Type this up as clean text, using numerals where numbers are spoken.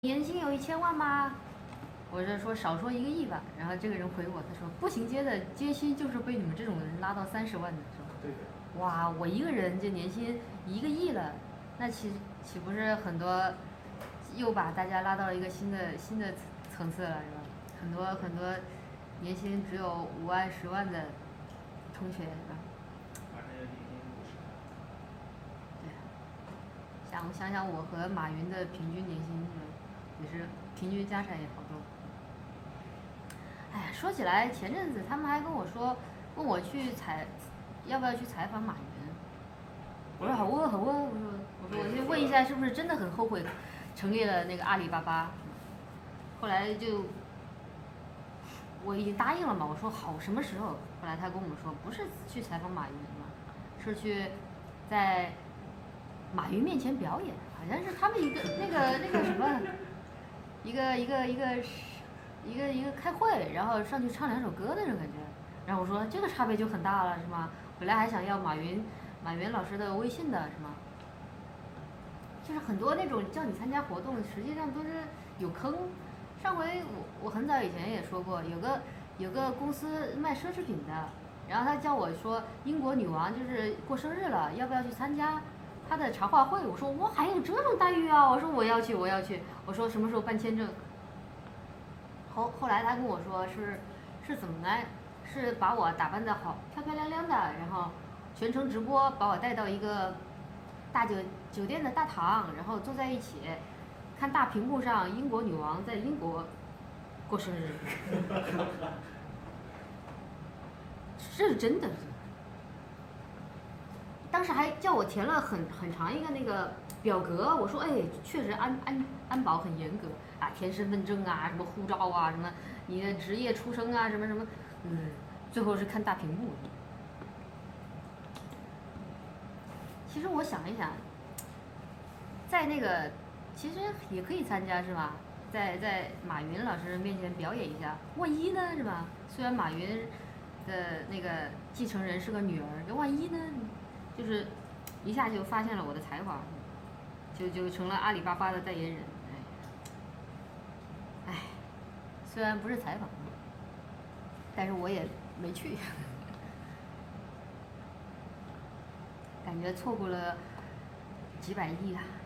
年薪有1000万吗？我就说少说1个亿吧。然后这个人回我，他说步行街的街薪就是被你们这种人拉到30万的，是吧？ 对的。 哇，我一个人就年薪1个亿了，那岂不是很多又把大家拉到了一个新的层次了，是吧？很多年薪只有5万、10万的同学，是吧？ 反正年薪50万。 对。想想我和马云的平均年薪也是平均加起来也好多。哎呀，说起来，前阵子他们还跟我说，问我要不要去采访马云。我说好问好问，我就问一下，是不是真的很后悔成立了那个阿里巴巴？后来就我已经答应了嘛，我说好，什么时候？后来他跟我们说，不是去采访马云嘛，是去在马云面前表演，好像是他们一个那个什么，一个开会，然后上去唱2首歌那种感觉。然后我说这个差别就很大了，是吗？本来还想要马云老师的微信的，是吗？就是很多那种叫你参加活动，实际上都是有坑。上回我很早以前也说过，有个公司卖奢侈品的，然后他叫我说英国女王就是过生日了，要不要去参加她的茶话会？我说哇，还有这种待遇啊！我说我要去。我说什么时候办签证？后来他跟我说是怎么呢？是把我打扮得好漂漂亮亮的，然后全程直播，把我带到一个大酒店的大堂，然后坐在一起，看大屏幕上英国女王在英国过生日。这是真的。当时还叫我填了很长一个那个表格，我说哎，确实安保很严格啊，填身份证啊，什么护照啊，什么你的职业出生啊，什么，最后是看大屏幕。其实我想一想，在那个其实也可以参加，是吧？在马云老师面前表演一下，万一呢，是吧？虽然马云的那个继承人是个女儿，这万一呢？就是一下就发现了我的才华，就成了阿里巴巴的代言人。哎，虽然不是采访，但是我也没去，感觉错过了几百亿啊。